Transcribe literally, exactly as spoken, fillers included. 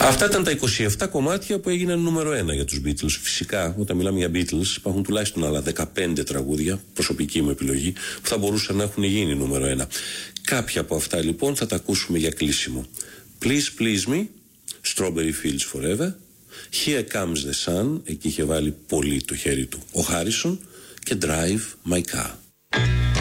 Αυτά ήταν τα είκοσι επτά κομμάτια που έγιναν νούμερο ένα για τους Beatles. Φυσικά, όταν μιλάμε για Beatles, υπάρχουν τουλάχιστον άλλα δεκαπέντε τραγούδια, προσωπική μου επιλογή, που θα μπορούσαν να έχουν γίνει νούμερο ένα. Κάποια από αυτά λοιπόν θα τα ακούσουμε για κλείσιμο. Please Please Me, Strawberry Fields Forever, Here Comes the Sun, εκεί είχε βάλει πολύ το χέρι του ο Χάρισον, και Drive My Car.